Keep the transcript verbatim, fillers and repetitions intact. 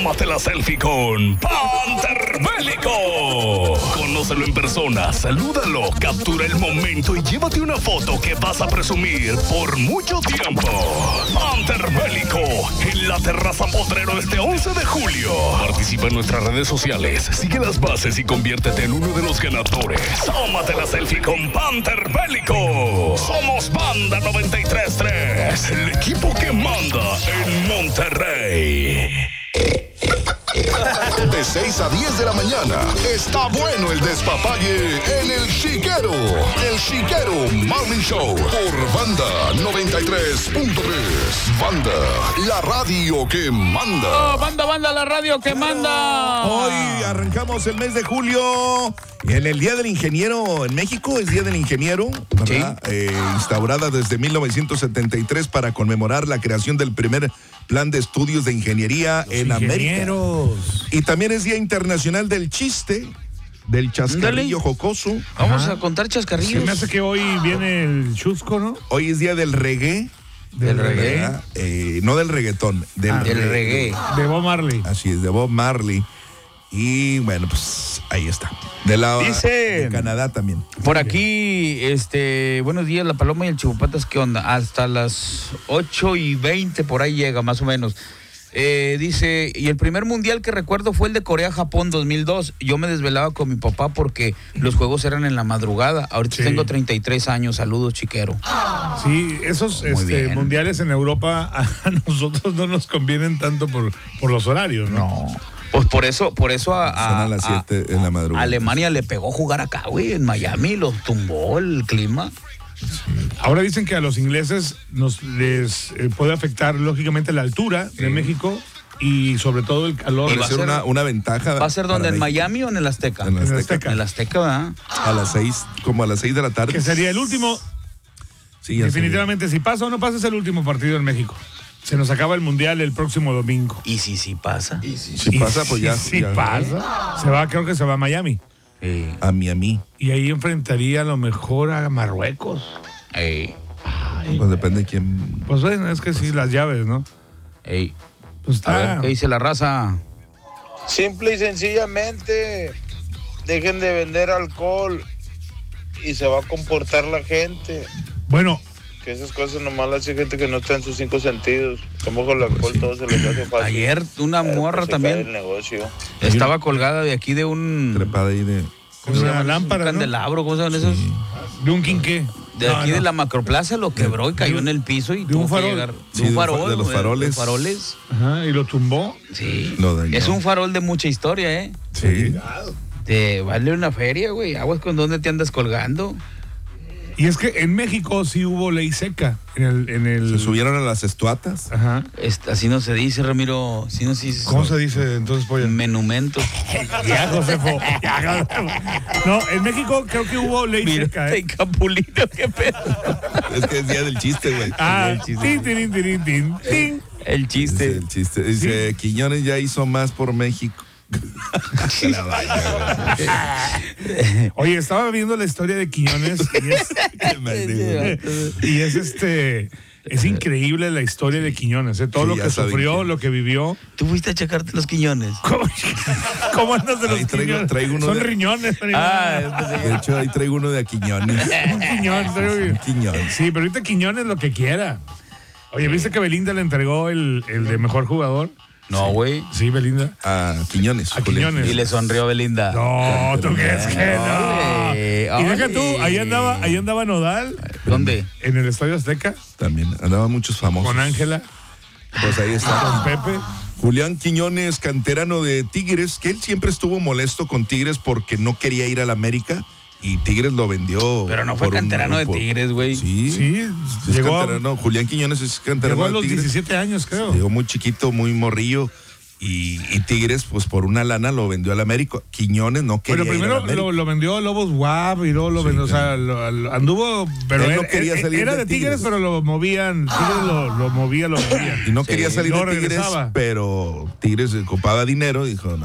Tómate la selfie con Panther Bélico. Conócelo en persona, salúdalo, captura el momento y llévate una foto que vas a presumir por mucho tiempo. Panther Bélico, en la terraza Potrero este once de julio. Participa en nuestras redes sociales, sigue las bases y conviértete en uno de los ganadores. Tómate la selfie con Panther Bélico. Somos Banda noventa y tres punto tres, el equipo que manda en Monterrey. De seis a diez de la mañana, está bueno el despapalle en El Chiquero. El Chiquero Morning Show por Banda noventa y tres punto tres. Banda, la radio que manda. Oh, banda, banda, la radio que manda. Hoy arrancamos el mes de julio en el Día del Ingeniero en México. Es Día del Ingeniero, ¿verdad? Sí. Eh, instaurada desde mil novecientos setenta y tres para conmemorar la creación del primer plan de estudios de ingeniería Los en ingenieros. América. Y también es Día Internacional del Chiste, del chascarrillo Dale. jocoso. Vamos Ajá. a contar chascarrillos. Se me hace que hoy viene el chusco, ¿no? Hoy es Día del Reggae. ¿Del, ¿Del reggae? Eh, no del reggaetón, del ah, reggae. reggae. De Bob Marley. Así es, de Bob Marley. Y bueno, pues ahí está. De la Dice, de Canadá también. Por aquí, este, buenos días, la Paloma y el Chupapatas, ¿qué onda? Hasta las ocho y veinte por ahí llega, más o menos. Eh, dice, y el primer mundial que recuerdo fue el de Corea-Japón dos mil dos. Yo me desvelaba con mi papá porque los juegos eran en la madrugada. Ahorita sí. tengo treinta y tres años. Saludos, chiquero. Sí, esos este, mundiales en Europa a nosotros no nos convienen tanto por, por los horarios, ¿no? No. Pues por eso, por eso a, a, a las siete en la madrugada. Alemania le pegó jugar acá, güey, en Miami, los tumbó el clima. Sí. Ahora dicen que a los ingleses nos les eh, puede afectar lógicamente la altura sí. de México y sobre todo el calor. Puede ser una, una ventaja. ¿Va a ser donde? ¿En Miami o en el Azteca? En el Azteca. En el Azteca, en el Azteca, ¿verdad? A las seis, como a las seis de la tarde. Que sería el último. Sí, definitivamente, sería. Si pasa o no pasa, es el último partido en México. Se nos acaba el mundial el próximo domingo. ¿Y si sí si pasa? ¿Y si, si pasa? Pues ya. Si ya, pasa. Se va, creo que se va a Miami. Eh. A Miami. Y ahí enfrentaría a lo mejor a Marruecos. Ey. Ay, pues depende de quién. Pues bueno, es que sí, las llaves, ¿no? Ey. Pues está. A ver, ¿qué dice la raza? Simple y sencillamente, dejen de vender alcohol y se va a comportar la gente. Bueno. Que esas cosas nomás las hace gente que no está en sus cinco sentidos. Como con el alcohol sí. todo se les hace fácil. Ayer una Pero morra pues también el negocio. estaba colgada de aquí de un... Trepada ahí de... ¿Cómo se llama? Lámpara, un candelabro, ¿cómo se llaman esos? Sí. ¿De un quinqué? De no, aquí no. de la macroplaza lo quebró y cayó en el piso y de un farol. Llegar, sí, de un farol. De los faroles. De faroles. Ajá, y lo tumbó. Sí. Lo dañó. Es un farol de mucha historia, ¿eh? Sí. Te vale una feria, güey. Aguas con dónde te andas colgando. Y es que en México sí hubo ley seca. En el, en el... Se subieron a las estuatas. Ajá. Est- así no se dice, Ramiro. Así no se dice. ¿Cómo se dice entonces, Pollo? Menumento. Ya, Josefo. Ya, no, en México creo que hubo ley Mira, seca, ¿eh? Capulino, qué pedo. Es que es día del chiste, güey. Ah, el chiste. tin, tin, tin, tin, tin. El chiste. Es el chiste. Dice, sí. Quiñones ya hizo más por México. La vaya, Oye, estaba viendo la historia de Quiñones y es, y es este es increíble la historia de Quiñones, ¿eh? Todo sí, lo que sufrió, que... lo que vivió. ¿Tú fuiste a checarte los Quiñones? ¿Cómo, ¿Cómo andas de los ahí traigo, Quiñones? Traigo uno Son de... riñones. Ah, de hecho, ahí traigo uno de Quiñones. Un Quiñón, un Quiñón. Sí, pero ahorita Quiñones lo que quiera. Oye, ¿viste que Belinda le entregó el, el de mejor jugador? No, güey. Sí, Belinda. A Quiñones. A Quiñones. Y le sonrió a Belinda. No, ¿tú crees que no? Oye, y deja tú, ahí andaba, ahí andaba Nodal. ¿Dónde? En el Estadio Azteca. También, andaban muchos famosos. Con Ángela. Pues ahí está. Con Pepe. Julián Quiñones, canterano de Tigres, que él siempre estuvo molesto con Tigres porque no quería ir al América. Y Tigres lo vendió. Pero no fue canterano un, de Tigres, güey. Sí, sí. Es llegó canterano. A, Julián Quiñones es canterano llegó a los de Tigres. diecisiete años, creo. Llegó muy chiquito, muy morrillo. Y, y Tigres, pues por una lana lo vendió al América. Quiñones no quería Pero primero ir al lo, lo vendió a Lobos W A P y luego lo sí, vendió, claro. O sea, lo, lo, anduvo, pero él él, no quería él, salir era de de Tigres, Tigres, pero lo movían, Tigres lo, lo movía, lo movían. Y no sí, quería salir no de Tigres, regresaba. pero Tigres ocupaba dinero y dijo, no.